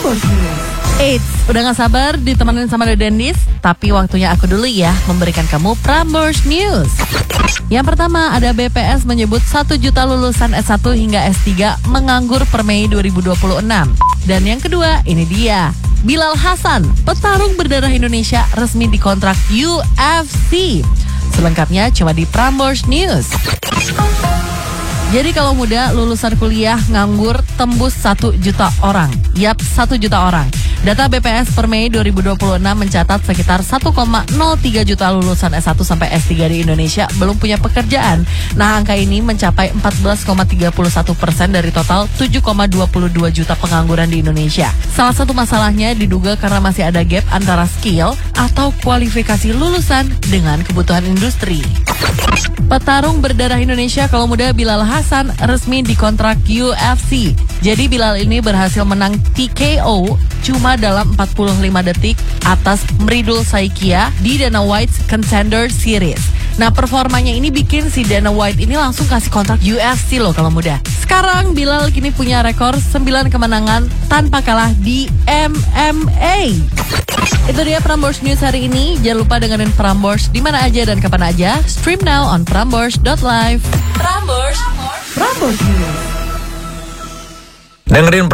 Prambors News. Eits, udah gak sabar ditemenin sama The Dendis? Tapi waktunya aku dulu ya memberikan kamu Prambors News. Yang pertama, ada BPS menyebut 1 juta lulusan S1 hingga S3 menganggur per Mei 2026. Dan yang kedua, ini dia. Bilal Hasan, petarung berdarah Indonesia resmi dikontrak UFC. Selengkapnya cuma di Prambors News. Jadi kalau muda lulusan kuliah nganggur tembus 1 juta orang. Yap, 1 juta orang. Data BPS per Mei 2026 mencatat sekitar 1,03 juta lulusan S1 sampai S3 di Indonesia belum punya pekerjaan. Nah, angka ini mencapai 14,31% dari total 7,22 juta pengangguran di Indonesia. Salah satu masalahnya diduga karena masih ada gap antara skill atau kualifikasi lulusan dengan kebutuhan industri. Petarung berdarah Indonesia kalau muda Bilal Hasan resmi dikontrak UFC. Jadi Bilal ini berhasil menang TKO cuma dalam 45 detik atas Mridul Saikia di Dana White's Contender Series. Nah, performanya ini bikin si Dana White ini langsung kasih kontrak UFC loh kalau muda. Sekarang Bilal kini punya rekor 9 kemenangan tanpa kalah di MMA. Itu dia Prambors News hari ini. Jangan lupa dengerin Prambors di mana aja dan kapan aja. Stream now on prambors.live. Prambors News. Dengerin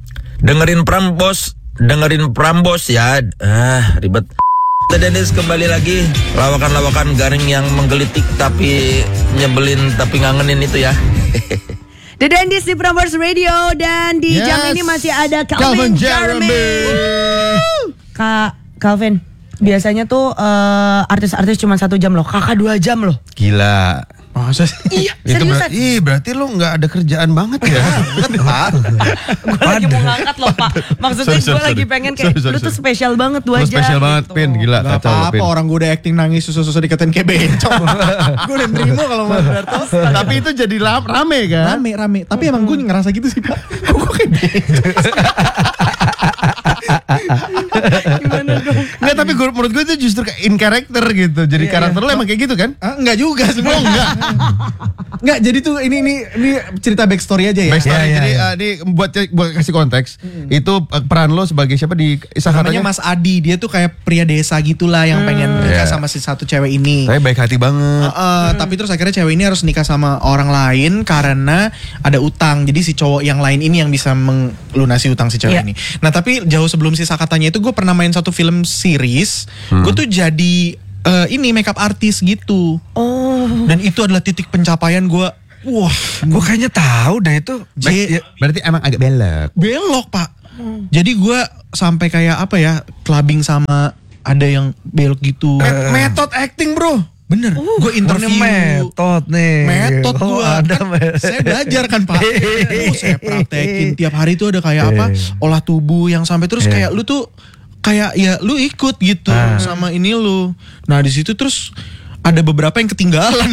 Prambors ya. Ribet. Dennis kembali lagi. Lawakan-lawakan garing yang menggelitik tapi nyebelin tapi ngangenin itu ya. The Dendis di Prambors Radio. Dan di jam ini masih ada Calvin Jeremy. Kak Calvin, biasanya tuh artis-artis cuma 1 jam loh. Kakak 2 jam loh. Gila. Masa sih? Iya, seriusan. Berarti lu gak ada kerjaan banget ya? Gue lagi mau ngangkat loh Pak. Maksudnya gue lagi pengen kayak lu tuh spesial banget 2 jam. Spesial banget gitu. Pin, gila Gak kacau apa-apa Pin. orang gue udah acting nangis susu-susu dikatain kayak bencong. Gue udah nerima kalau Mas Darto. Tapi itu jadi rame kan? Rame. Tapi emang gue ngerasa gitu sih Pak. Gue kayak bencong. Gimana dong? Enggak, tapi menurut gue itu justru in character gitu. Jadi karakter lu emang kayak gitu kan? Enggak juga sebenarnya. Enggak, jadi tuh ini cerita backstory aja ya. Backstory. Jadi ini buat kasih konteks, itu peran lo sebagai siapa di Namanya Mas Adi, dia tuh kayak pria desa gitulah yang pengen nikah sama si satu cewek ini. Tapi baik hati banget. Tapi terus akhirnya cewek ini harus nikah sama orang lain karena ada utang. Jadi si cowok yang lain ini yang bisa melunasi utang si cewek ini. Nah, tapi jauh sebelum sisa katanya itu gue pernah main satu film series. Gue tuh jadi ini makeup artist gitu. Dan itu adalah titik pencapaian gue. Wah, Gue kayaknya tahu deh itu. Berarti emang agak belok Pak. Jadi gue sampai kayak apa ya, clubbing sama ada yang belok gitu. Metode acting bro. Bener, gue interview. Metode gue. Saya belajar kan Pak. Saya praktekin tiap hari tuh ada kayak apa, olah tubuh yang sampai terus kayak lu tuh kayak ya lu ikut gitu sama ini lu. Nah di situ terus ada beberapa yang ketinggalan.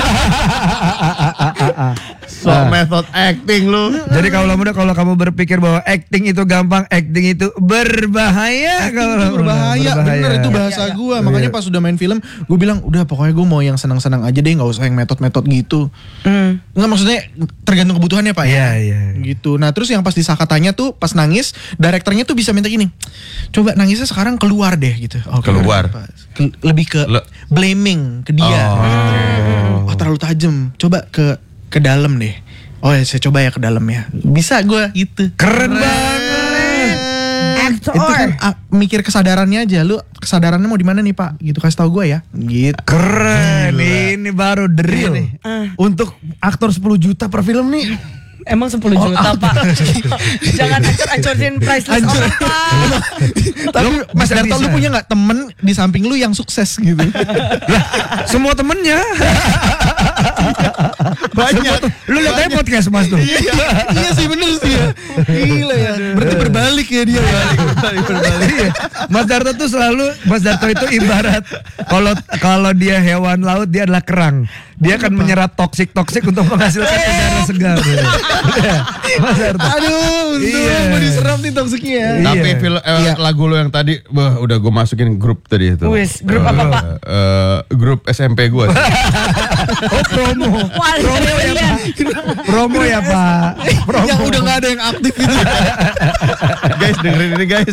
Method acting lu. Jadi kalau kamu berpikir bahwa acting itu gampang, acting itu berbahaya. Berbahaya, bener itu bahasa gue. Makanya pas udah main film, gue bilang udah pokoknya gue mau yang senang-senang aja deh, nggak usah yang metode-metode gitu. Nggak, maksudnya tergantung kebutuhannya Pak ya. Gitu. Nah terus yang pas di Sakatanya tuh pas nangis, direkturnya tuh bisa minta gini, coba nangisnya sekarang keluar deh gitu. Keluar. Lebih ke blaming ke dia. Oh terlalu tajam. Coba ke dalam deh. Oh ya saya coba ya ke dalam ya. Bisa gue gitu. Keren banget. Aktor. Itu kan mikir kesadarannya aja. Lu kesadarannya mau di mana nih Pak? Gitu kasih tahu gue ya. Gitu. Keren. Ini baru the real nih. Untuk aktor 10 juta per film nih. Emang 10 juta Pak. Jangan acor-acorin priceless orang Pak. Tapi Mas Darto lu punya gak temen di samping lu yang sukses gitu? Semua temennya. Banyak. Lu lihat aja podcast Mas tuh. Iya sih bener sih ya. Gila ya. Berarti berbalik ya dia ya. Iya. Mas Darto tuh selalu, Mas Darto itu ibarat kalau dia hewan laut, dia adalah kerang. Dia akan menyerap toksik untuk menghasilkan udara segar. Mas Darto. Aduh, mau diserap nih toksiknya ya. Tapi lagu lo yang tadi, udah gue masukin grup tadi itu. Wis, grup apa Pak? Grup SMP gue. Oh promo. Wali Promo ya Julian. Pak. Promo ya Pak. Promo. Yang udah gak ada yang aktif itu. Guys dengerin ini guys.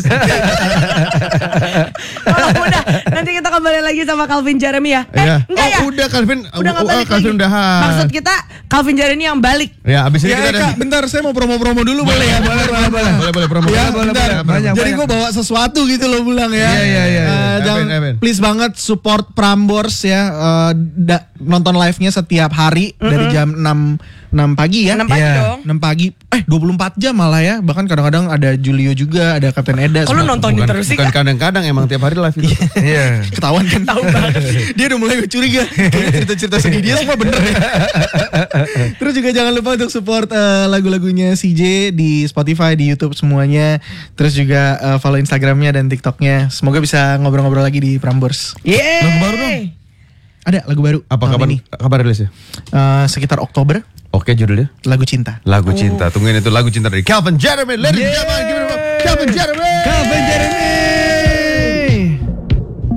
Oh, udah, nanti kita kembali lagi sama Calvin Jeremy ya. Iya. Enggak ya? Udah Calvin. Udah nggak balik Calvin lagi. udahan. Maksud kita Calvin Jeremy yang balik. Ya abis ini Ya kita ada. Eka, bentar saya mau promo-promo dulu boleh ya? Boleh promo. Ya, boleh, bentar. boleh. Banyak, Jadi banyak. gue bawa sesuatu gitu loh pulang ya. Iya. Jangan, Evan. please banget support Prambors ya. Nonton live-nya setiap hari dari jam 6 pagi ya. 6 pagi Iya. dong. 6 pagi. 24 jam malah ya. Bahkan kadang-kadang ada Julio juga, ada Kapten Eda. Oh, lu semua. nontonin terus sih, Bukan Kak? kadang-kadang emang tiap hari live itu. Iya. Ketahuan kan? Tahu banget. Dia udah mulai curiga. Kayaknya cerita-cerita sedih dia semua bener ya. Terus juga jangan lupa untuk support lagu-lagunya CJ di Spotify, di YouTube semuanya. Terus juga follow Instagramnya dan TikToknya. Semoga bisa ngobrol-ngobrol lagi di Prambors. Yeay. Lagu baru dong. Ada lagu baru. Apa tahun ini. kabar rilisnya? Sekitar Oktober. Oke judulnya. Lagu cinta. Lagu cinta. Tungguin itu lagu cinta dari Calvin Jeremy. Ladies and gentlemen, give it up. Calvin Jeremy. Calvin Jeremy.